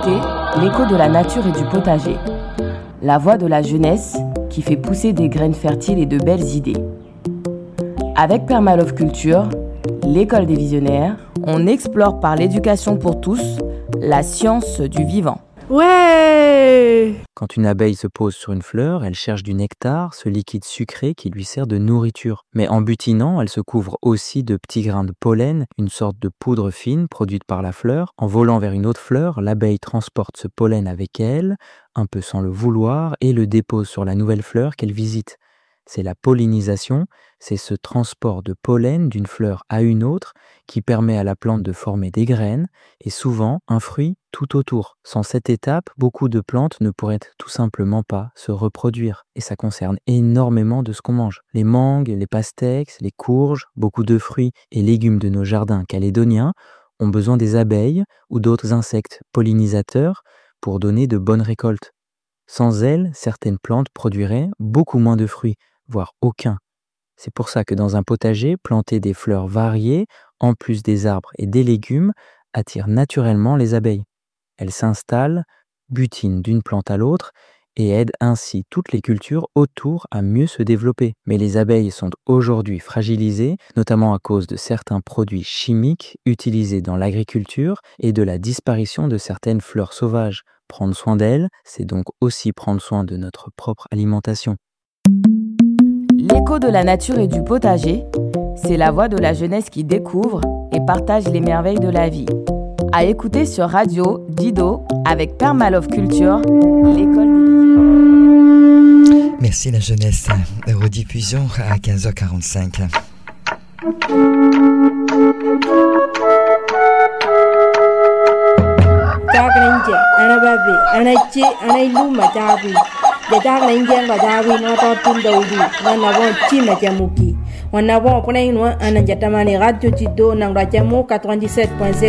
écoutez l'écho de la nature et du potager, la voix de la jeunesse qui fait pousser des graines fertiles et de belles idées. Avec Permalove Culture, l'école des visionnaires, on explore par l'éducation pour tous la science du vivant. Ouais! Quand une abeille se pose sur une fleur, elle cherche du nectar, ce liquide sucré qui lui sert de nourriture. Mais en butinant, elle se couvre aussi de petits grains de pollen, une sorte de poudre fine produite par la fleur. En volant vers une autre fleur, l'abeille transporte ce pollen avec elle, un peu sans le vouloir, et le dépose sur la nouvelle fleur qu'elle visite. C'est la pollinisation, c'est ce transport de pollen d'une fleur à une autre qui permet à la plante de former des graines et souvent un fruit tout autour. Sans cette étape, beaucoup de plantes ne pourraient tout simplement pas se reproduire. Et ça concerne énormément de ce qu'on mange. Les mangues, les pastèques, les courges, beaucoup de fruits et légumes de nos jardins calédoniens ont besoin des abeilles ou d'autres insectes pollinisateurs pour donner de bonnes récoltes. Sans elles, certaines plantes produiraient beaucoup moins de fruits, voire aucun. C'est pour ça que dans un potager, planter des fleurs variées, en plus des arbres et des légumes, attire naturellement les abeilles. Elles s'installent, butinent d'une plante à l'autre et aident ainsi toutes les cultures autour à mieux se développer. Mais les abeilles sont aujourd'hui fragilisées, notamment à cause de certains produits chimiques utilisés dans l'agriculture et de la disparition de certaines fleurs sauvages. Prendre soin d'elles, c'est donc aussi prendre soin de notre propre alimentation. L'écho de la nature et du potager, c'est la voix de la jeunesse qui découvre et partage les merveilles de la vie. À écouter sur Radio Dido avec Permalove Culture, l'école des visionnaires. Merci la jeunesse. Rediffusion à 15h45. Wanawon pone inwa ana jatamani radio Dido nang rajamu 97.0